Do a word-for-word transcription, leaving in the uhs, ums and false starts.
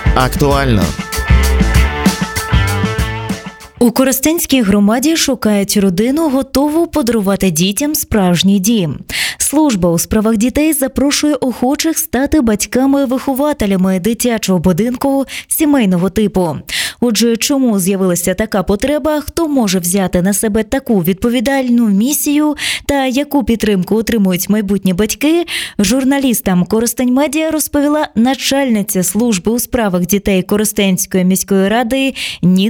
Актуально. У Коростенській громаді шукають родину, готову подарувати дітям справжній дім. Служба у справах дітей запрошує охочих стати батьками-вихователями дитячого будинку сімейного типу. Отже, чому з'явилася така потреба, хто може взяти на себе таку відповідальну місію та яку підтримку отримують майбутні батьки, журналістам Коростень Медіа розповіла начальниця служби у справах дітей Коростенської міської ради Ніна